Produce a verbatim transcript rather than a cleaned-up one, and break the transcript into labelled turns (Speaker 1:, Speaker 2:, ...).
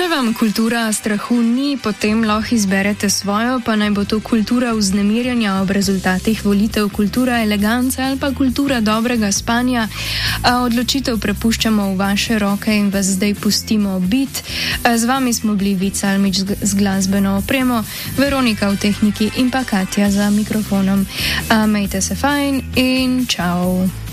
Speaker 1: vam kultura strahu ni, potem lahko izberete svojo, pa naj bo to kultura vznemirjanja ob rezultatih volitev, kultura elegance ali pa kultura dobrega spanja. Odločitev prepuščamo v vaše roke in vas zdaj pustimo biti. Z vami smo bili Vica Almič z glasbeno opremo, Veronika v tehniki in pa Katja za mikrofonom. Majte se fajn in čau!